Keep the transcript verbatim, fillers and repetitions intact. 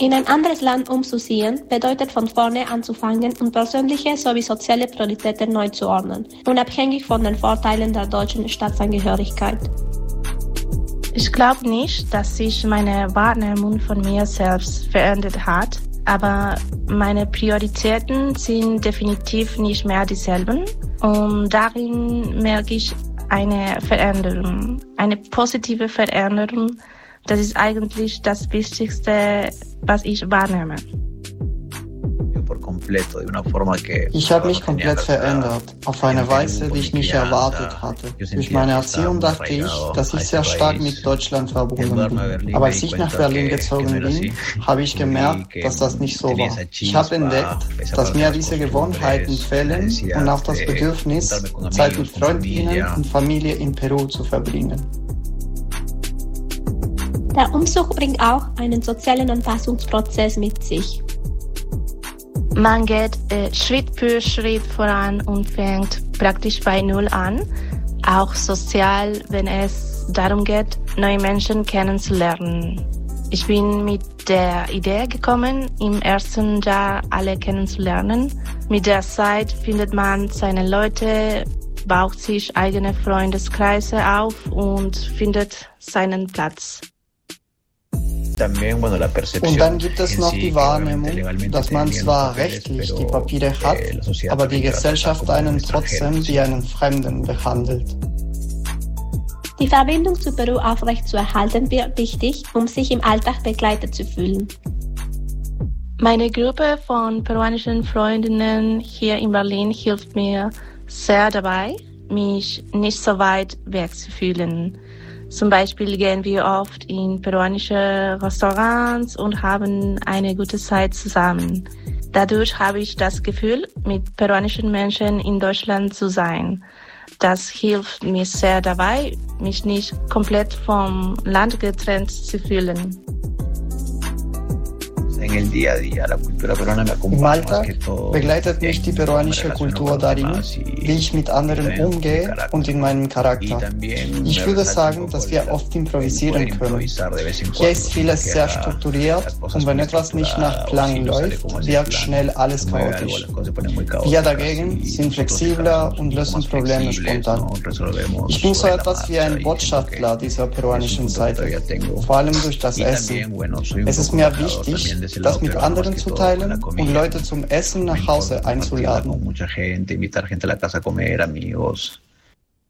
In ein anderes Land umzuziehen, bedeutet von vorne anzufangen und persönliche sowie soziale Prioritäten neu zu ordnen, unabhängig von den Vorteilen der deutschen Staatsangehörigkeit. Ich glaube nicht, dass sich meine Wahrnehmung von mir selbst verändert hat, aber meine Prioritäten sind definitiv nicht mehr dieselben und darin merke ich eine Veränderung, eine positive Veränderung. Das ist eigentlich das Wichtigste, was ich wahrnehme. Ich habe mich komplett verändert, auf eine Weise, die ich nicht erwartet hatte. Durch meine Erziehung dachte ich, dass ich sehr stark mit Deutschland verbunden bin. Aber als ich nach Berlin gezogen bin, habe ich gemerkt, dass das nicht so war. Ich habe entdeckt, dass mir diese Gewohnheiten fehlen und auch das Bedürfnis, Zeit mit Freundinnen und Familie in Peru zu verbringen. Der Umzug bringt auch einen sozialen Anpassungsprozess mit sich. Man geht äh, Schritt für Schritt voran und fängt praktisch bei Null an, auch sozial, wenn es darum geht, neue Menschen kennenzulernen. Ich bin mit der Idee gekommen, im ersten Jahr alle kennenzulernen. Mit der Zeit findet man seine Leute, baut sich eigene Freundeskreise auf und findet seinen Platz. Und dann gibt es noch die Wahrnehmung, dass man zwar rechtlich die Papiere hat, aber die Gesellschaft einen trotzdem wie einen Fremden behandelt. Die Verbindung zu Peru aufrechtzuerhalten wird wichtig, um sich im Alltag begleitet zu fühlen. Meine Gruppe von peruanischen Freundinnen hier in Berlin hilft mir sehr dabei, mich nicht so weit wegzufühlen. Zum Beispiel gehen wir oft in peruanische Restaurants und haben eine gute Zeit zusammen. Dadurch habe ich das Gefühl, mit peruanischen Menschen in Deutschland zu sein. Das hilft mir sehr dabei, mich nicht komplett vom Land getrennt zu fühlen. Im Alltag begleitet mich die peruanische Kultur darin, wie ich mit anderen umgehe und in meinem Charakter. Ich würde sagen, dass wir oft improvisieren können. Hier ist vieles sehr strukturiert und wenn etwas nicht nach Plan läuft, wirkt schnell alles chaotisch. Wir dagegen sind flexibler und lösen Probleme spontan. Ich bin so etwas wie ein Botschafter dieser peruanischen Seite, vor allem durch das Essen. Es ist mir wichtig, das mit anderen zu teilen und Leute zum Essen nach Hause einzuladen.